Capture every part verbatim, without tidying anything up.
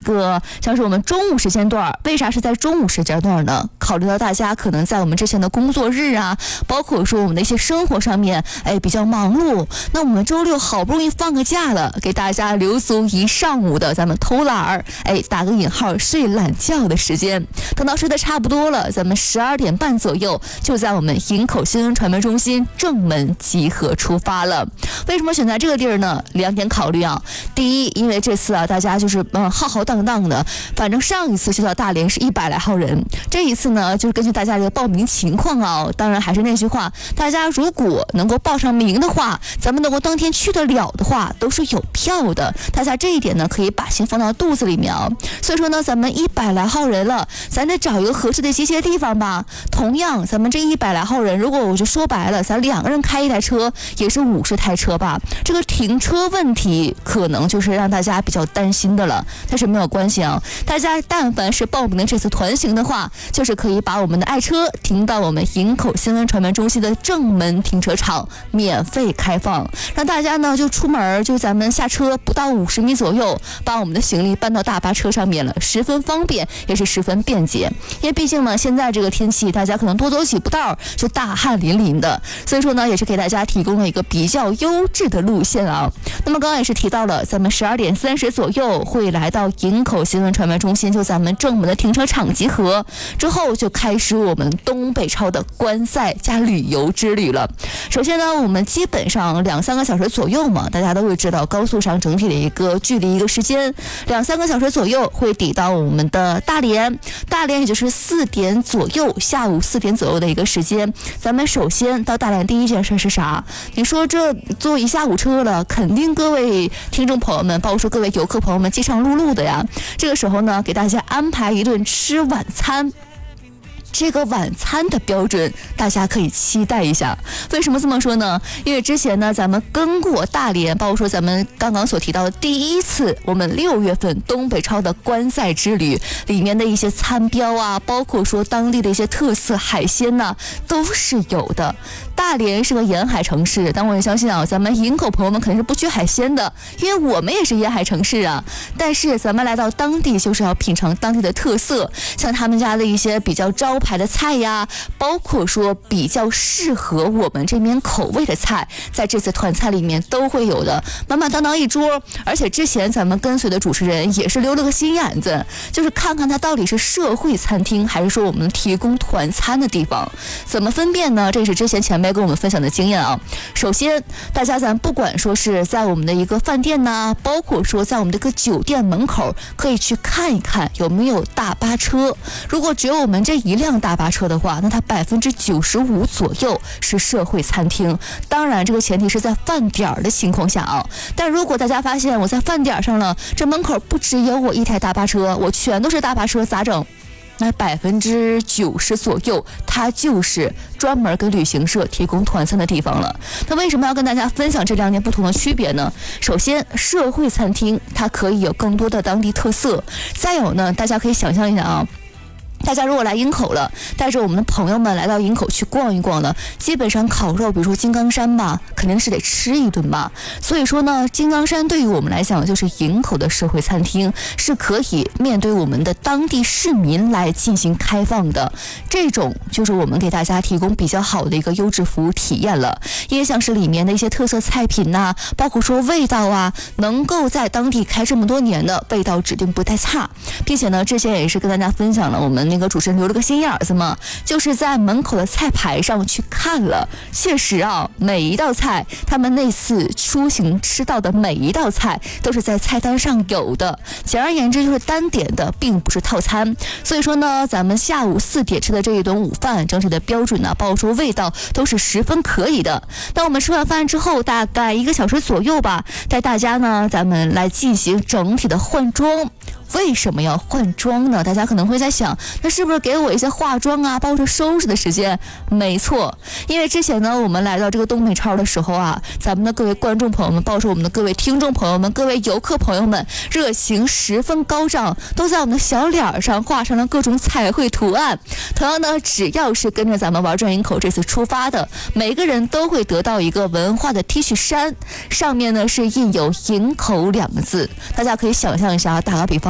个像是我们中午时间段，为啥是在中午时间段呢？考虑到大家可能在我们之前的工作日啊，包括说我们的一些生活上面，哎，比较忙碌，那我们周六好不容易放个假了，给大家留足一上午的咱们偷懒儿，哎，打个引号睡懒觉的时间。等到睡得差不多了，咱们十二点半左右就在我们营口新闻传媒中心正门集合出发了。为什么选在这个地儿呢？两点考虑啊。第一，因为这次啊，大家就是嗯浩浩荡荡的，反正上一次去到大连是一百来号人，这一次呢，就是根据大家的报名情况啊，当然还是那句话，大家如果能够报上名的话，咱们能够当天去得了的话，都是有票的。大家这一点呢，可以把心放到肚子里面啊。所以说呢，咱们一百来号人了，咱得找一个合适的集结地方吧。同样，咱们这一百来号人，如果我就说白了，咱两个人开一台车，也是五十台车吧。这个停车问题可能就是让大家比较担心的了，但是没有关系啊。大家但凡是报名的这次团行的话，就是可以把我们的爱车停到我们营口新闻传媒中心的正门停车场，免费开放，让大家呢就出门，就咱们下车不到五十米左右，把我们的行李搬到大巴车上面了，十分方便，也是十分便捷。因为毕竟呢，现在这个天气，大家可能多走几步道就大汗淋淋的，所以说呢，也是给大家提供了一个比较优质的路线啊。那么刚刚也是提到了，咱们十二点三十左右会来到营口新闻传媒中心，就咱们正门的停车场集合，之后就开始我们东北超的观赛加旅游之旅了。首先呢，我们基本上两三个小时左右嘛，大家都会知道高速上整体的一个距离一个时间，两三个小时左右会抵到我们的大连，大连也就是四点左右，下午四点左右的一个时间。咱们首先到大连第一件事是啥？你说这坐一下午车了，肯定各位听众朋友们，包括说各位游客朋友们饥肠辘辘的呀。这个时候呢，给大家安排一顿吃晚餐。这个晚餐的标准大家可以期待一下。为什么这么说呢？因为之前呢，咱们跟过大连，包括说咱们刚刚所提到的第一次我们六月份东北超的观赛之旅里面的一些餐标啊，包括说当地的一些特色海鲜呢、啊，都是有的。大连是个沿海城市，但我也相信啊，咱们营口朋友们肯定是不缺海鲜的，因为我们也是沿海城市啊。但是咱们来到当地就是要品尝当地的特色，像他们家的一些比较招牌的菜呀，包括说比较适合我们这边口味的菜，在这次团餐里面都会有的，满满当当一桌。而且之前咱们跟随的主持人也是留了个心眼子，就是看看它到底是社会餐厅还是说我们提供团餐的地方，怎么分辨呢？这是之前前辈跟我们分享的经验啊。首先，大家咱不管说是在我们的一个饭店呐、啊，包括说在我们这个酒店门口，可以去看一看有没有大巴车。如果只有我们这一辆大巴车的话，那它百分之九十五左右是社会餐厅。当然，这个前提是在饭点儿的情况下啊。但如果大家发现我在饭点上了，这门口不只有我一台大巴车，我全都是大巴车，咋整？那百分之九十左右，它就是专门给旅行社提供团餐的地方了。那为什么要跟大家分享这两点不同的区别呢？首先，社会餐厅它可以有更多的当地特色。再有呢，大家可以想象一下啊。大家如果来营口了，带着我们的朋友们来到营口去逛一逛了，基本上烤肉，比如说金刚山吧，肯定是得吃一顿吧。所以说呢，金刚山对于我们来讲就是营口的社会餐厅，是可以面对我们的当地市民来进行开放的。这种就是我们给大家提供比较好的一个优质服务体验了。因为像是里面的一些特色菜品呐、啊，包括说味道啊，能够在当地开这么多年的味道指定不太差，并且呢，之前也是跟大家分享了我们那个主持人留了个心眼子嘛，就是在门口的菜牌上去看了，确实啊，每一道菜，他们那次出行吃到的每一道菜都是在菜单上有的。简而言之，就是单点的，并不是套餐。所以说呢，咱们下午四点吃的这一顿午饭，整体的标准呢，包括说味道都是十分可以的。当我们吃完饭之后，大概一个小时左右吧，带大家呢，咱们来进行整体的换装。为什么要换装呢？大家可能会在想，那是不是给我一些化妆啊，包括收拾的时间？没错，因为之前呢，我们来到这个东北超的时候啊，咱们的各位观众朋友们，包括说我们的各位听众朋友们、各位游客朋友们，热情十分高涨，都在我们的小脸上画上了各种彩绘图案。同样呢，只要是跟着咱们玩转营口这次出发的，每个人都会得到一个文化的 T 恤衫，上面呢是印有营口两个字。大家可以想象一下，打个比方。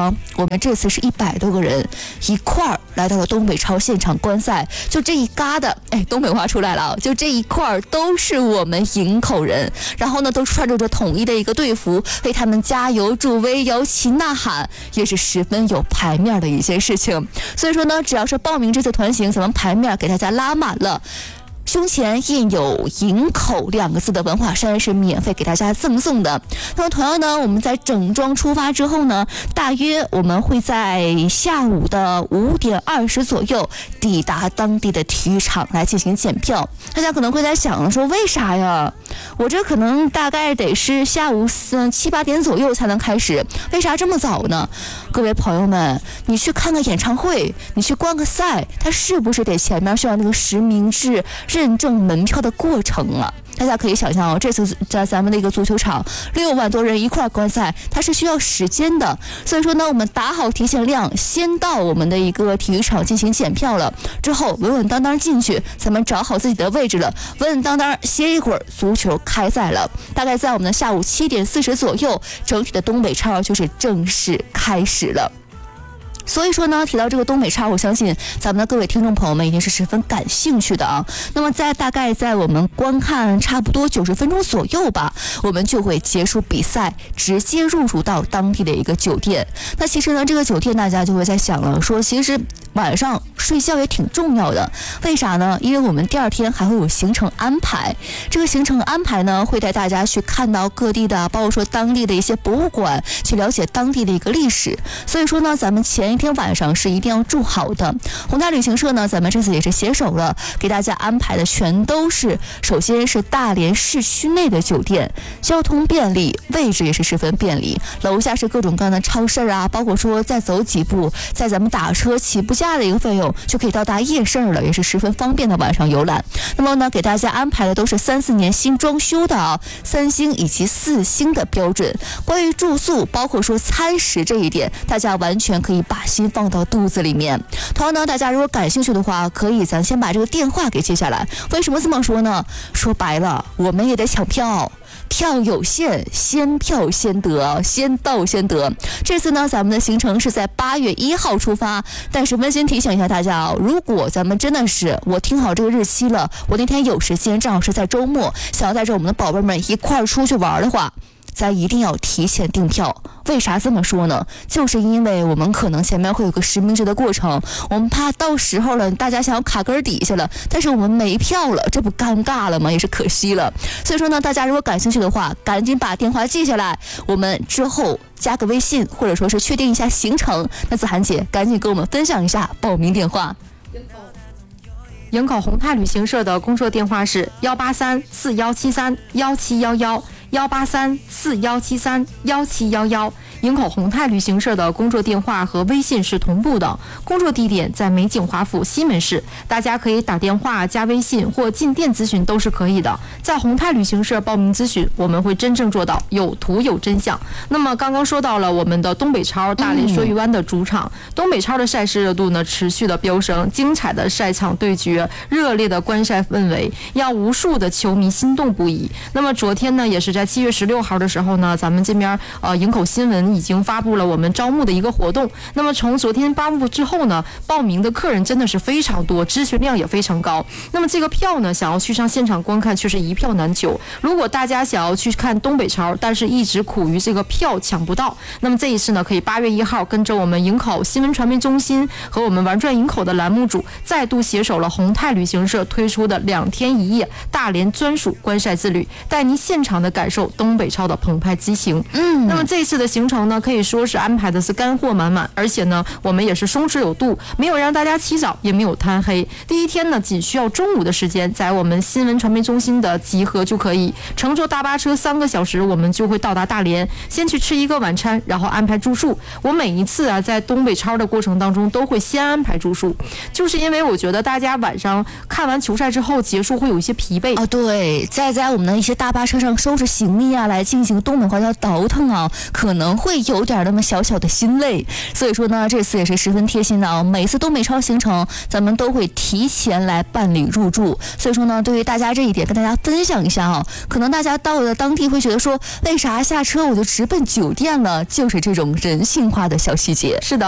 说，我们这次是一百多个人一块儿来到了东北超现场观赛，就这一疙瘩，哎，东北话出来了，就这一块儿都是我们营口人，然后呢，都穿着着统一的一个队服，为他们加油助威、摇旗呐喊，也是十分有排面的一件事情。所以说呢，只要是报名这次团行，咱们排面给大家拉满了。胸前印有营口两个字的文化衫是免费给大家赠送的。那么同样呢，我们在整装出发之后呢，大约我们会在下午的五点二十左右抵达当地的体育场来进行检票。大家可能会在想说，为啥呀？我这可能大概得是下午四七八点左右才能开始，为啥这么早呢？各位朋友们，你去看个演唱会，你去观个赛，它是不是得前面需要那个实名制认证门票的过程啊？大家可以想象哦，这次在咱们的一个足球场，六万多人一块观赛，它是需要时间的。所以说呢，我们打好提前量，先到我们的一个体育场进行检票了，之后稳稳当当进去，咱们找好自己的位置了，稳稳当当歇一会儿，足球开赛了。大概在我们的下午七点四十左右，整体的东北超就是正式开始了。所以说呢，提到这个东北超，我相信咱们的各位听众朋友们一定是十分感兴趣的啊。那么在大概在我们观看差不多九十分钟左右吧，我们就会结束比赛，直接入住到当地的一个酒店。那其实呢，这个酒店大家就会在想了，说其实晚上睡觉也挺重要的。为啥呢？因为我们第二天还会有行程安排。这个行程安排呢，会带大家去看到各地的，包括说当地的一些博物馆，去了解当地的一个历史。所以说呢，咱们前一天晚上是一定要住好的。宏泰旅行社呢，咱们这次也是携手了，给大家安排的全都是，首先是大连市区内的酒店，交通便利，位置也是十分便利。楼下是各种各样的超市啊，包括说再走几步，在咱们打车起步价的一个费用就可以到达夜市了，也是十分方便的晚上游览。那么呢，给大家安排的都是三四年新装修的啊，三星以及四星的标准。关于住宿，包括说餐食这一点，大家完全可以把心放到肚子里面。同样呢，大家如果感兴趣的话，可以咱先把这个电话给接下来。为什么这么说呢？说白了，我们也得抢票。票有限，先票先得，先到先得。这次呢，咱们的行程是在八月一号出发，但是温馨提醒一下大家啊，如果咱们真的是我听好这个日期了，我那天有时间，正好是在周末，想要带着我们的宝贝们一块儿出去玩的话，咱一定要提前订票。为啥这么说呢？就是因为我们可能前面会有个实名制的过程，我们怕到时候了，大家想要卡根底下了，但是我们没票了，这不尴尬了吗？也是可惜了。所以说呢，大家如果感兴趣的话，赶紧把电话记下来，我们之后加个微信，或者说是确定一下行程。那子涵姐赶紧跟我们分享一下报名电话。 营口宏泰旅行社的工作电话是幺八三四幺七三幺七幺幺。幺八三四幺七三幺七幺幺，营口宏泰旅行社的工作电话和微信是同步的，工作地点在美景华府西门市，大家可以打电话、加微信或进店咨询都是可以的。在宏泰旅行社报名咨询，我们会真正做到有图有真相。那么刚刚说到了我们的东北超大连说鱼湾的主场，嗯、东北超的赛事热度呢持续的飙升，精彩的赛场对决，热烈的观赛氛围，让无数的球迷心动不已。那么昨天呢，也是在七月十六号的时候呢，咱们这边呃营口新闻已经发布了我们招募的一个活动。那么从昨天发布之后呢，报名的客人真的是非常多，咨询量也非常高。那么这个票呢，想要去上现场观看却是一票难求。如果大家想要去看东北超，但是一直苦于这个票抢不到，那么这一次呢，可以八月一号跟着我们营口新闻传媒中心和我们玩转营口的栏目组再度携手了宏泰旅行社推出的两天一夜大连专属观赛之旅，带您现场的感受东北超的澎湃激情。嗯，那么这一次的行程呢，可以说是安排的是干货满满，而且呢，我们也是松弛有度，没有让大家起早，也没有贪黑。第一天呢，仅需要中午的时间，在我们新闻传媒中心的集合就可以，乘坐大巴车三个小时，我们就会到达大连，先去吃一个晚餐，然后安排住宿。我每一次啊，在东北超的过程当中，都会先安排住宿，就是因为我觉得大家晚上看完球赛之后结束会有一些疲惫啊。对，再在我们的一些大巴车上收拾行李啊，来进行东北话叫倒腾啊，可能会会有点那么小小的心累。所以说呢，这次也是十分贴心的啊，每次都美超行程，咱们都会提前来办理入住。所以说呢，对于大家这一点跟大家分享一下啊，可能大家到了当地会觉得说，为啥下车我就直奔酒店了？就是这种人性化的小细节。 是的。